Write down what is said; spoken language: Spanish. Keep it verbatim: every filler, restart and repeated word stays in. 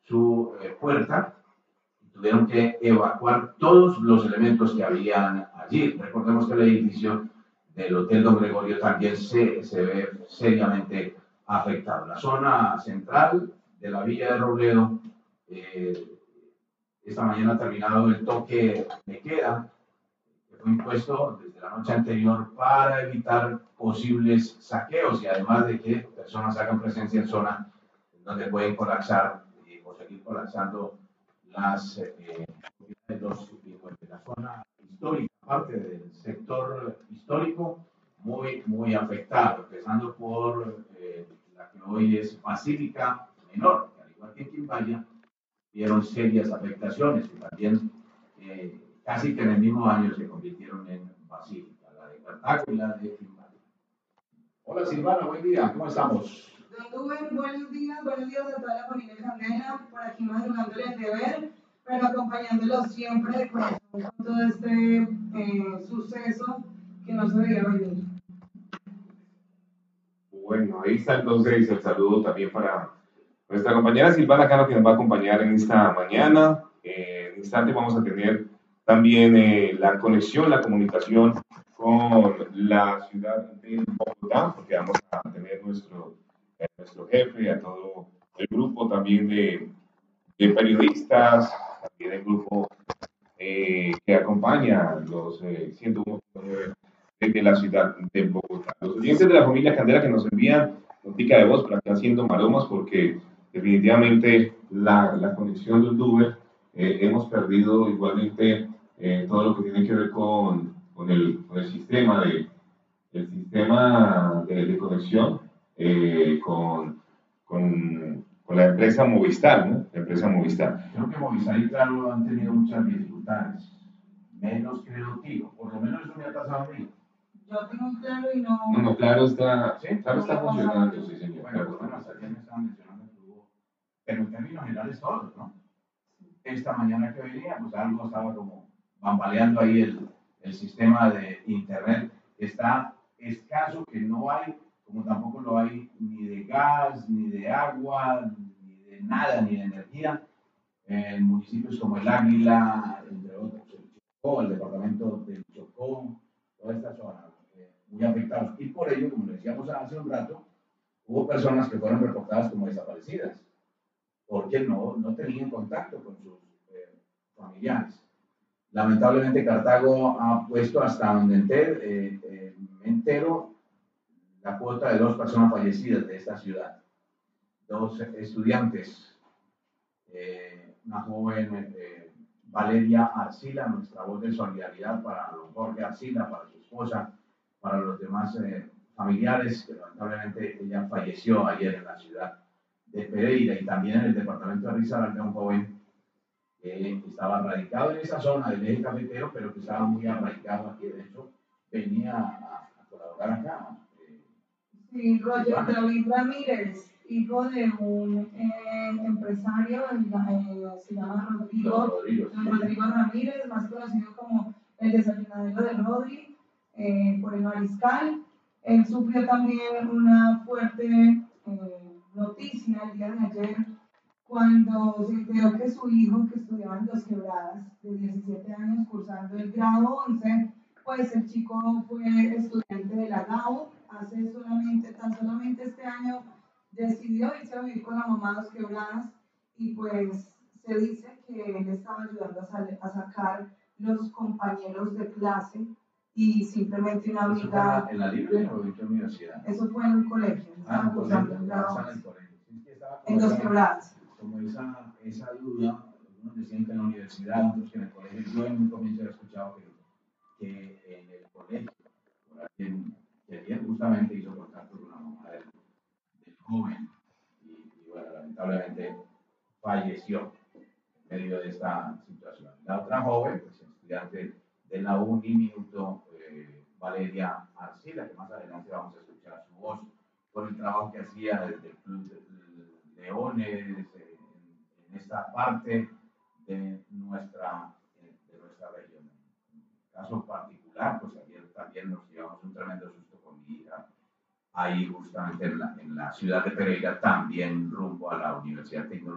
su eh, puerta y tuvieron que evacuar todos los elementos que habían allí. Recordemos que el edificio del Hotel Don Gregorio también se, se ve seriamente afectado. La zona central de la Villa de Robledo, eh, esta mañana ha terminado el toque de queda que fue impuesto desde la noche anterior para evitar posibles saqueos y además de que personas hagan presencia en zona donde pueden colapsar eh, o seguir colapsando las eh, de, los, de la zona histórica, parte del sector histórico muy, muy afectado, empezando por eh, la que hoy es Basílica Menor, que al igual que en Quimbaya, vieron serias afectaciones y también eh, casi que en el mismo año se convirtieron en Basílica, la de Cartago y la de Quimbaya. Hola Silvana, buen día, ¿cómo estamos? Don Rubén, buenos días, buenos días a toda la familia Candela, por aquí madrugándole el deber, pero acompañándolos siempre de corazón con todo este eh, suceso que no se veía venir. Bueno, ahí está entonces el saludo también para nuestra compañera Silvana Cano, que nos va a acompañar en esta mañana. Eh, en instante vamos a tener también eh, la conexión, la comunicación con la ciudad de Bogotá, porque vamos a tener nuestro, eh, nuestro jefe, a todo el grupo también de, de periodistas, también el grupo eh, que acompaña los eh, ciento uno punto nueve desde la ciudad de Bogotá. Los oyentes de la familia Candela que nos envían notica de voz para que haciendo maromas porque definitivamente la, la conexión del Uber eh, hemos perdido igualmente eh, todo lo que tiene que ver con, con, el, con el sistema de el sistema de, de conexión eh, con, con, con, la empresa Movistar, ¿no? La empresa Movistar. Creo que Movistar y Claro han tenido muchas dificultades, menos que Tigo, por lo menos eso me ha pasado a mí. Yo tengo un Claro y no... No, no, Claro está, ¿Sí? Claro está funcionando, sí señor. Bueno, por lo menos ayer me estaban mencionando que hubo, pero en términos generales todos, ¿no? Esta mañana que venía, pues algo estaba como bambaleando ahí el, el sistema de internet, está escaso, que no hay, como tampoco lo hay ni de gas, ni de agua, ni de nada, ni de energía, en municipios como el Águila, entre otros, el Chocó, el departamento del Chocó, toda esta zona, eh, muy afectados. Y por ello, como decíamos hace un rato, hubo personas que fueron reportadas como desaparecidas, porque no, no tenían contacto con sus eh, familiares. Lamentablemente Cartago ha puesto hasta donde enter, eh, eh, me entero la cuota de dos personas fallecidas de esta ciudad, dos estudiantes, eh, una joven eh, Valeria Arcila, nuestra voz de solidaridad para don Jorge Arcila, para su esposa, para los demás eh, familiares, que lamentablemente ella falleció ayer en la ciudad de Pereira y también en el departamento de Risaralda, un joven que estaba radicado en esa zona del eje cafetero, pero que estaba muy arraigado aquí, de hecho venía a, a colaborar acá. Eh, sí, Roger David Ramírez, hijo de un eh, empresario, eh, se llama Rodrigo, Rodrigo, sí. Rodrigo Ramírez, más conocido como el desayunadero de Rodri, eh, por el Mariscal. Él sufrió también una fuerte eh, noticia el día de ayer cuando se enteró que su hijo, que estudiaba en Dos Quebradas, de diecisiete años, cursando el grado once, pues el chico fue estudiante de la GAU, hace solamente, tan solamente este año decidió irse a vivir con la mamá Dos Quebradas y pues se dice que él estaba ayudando a, sal, a sacar los compañeros de clase y simplemente una amiga... ¿Eso fue en la libre o en qué universidad? Eso fue en un colegio, ah, estaba cursando el grado en el colegio. Sí, que estaba en Dos Quebradas. Como esa, esa duda, algunos decían que en la universidad, otros que en el colegio. Yo en un comienzo he escuchado que, que en el colegio, por alguien que ayer justamente hizo contacto con la mamá del, del joven y, y bueno, lamentablemente falleció en medio de esta situación. La otra joven, pues estudiante de la Uniminuto, eh, Valeria Arcila, que más adelante vamos a escuchar su voz por el trabajo que hacía desde el Club de Leones, eh, en, en esta parte de nuestra, eh, de nuestra región. En caso particular, pues ayer también nos llevamos un tremendo susto con mi hija, ahí justamente en la, en la ciudad de Pereira, también rumbo a la Universidad Tecnológica.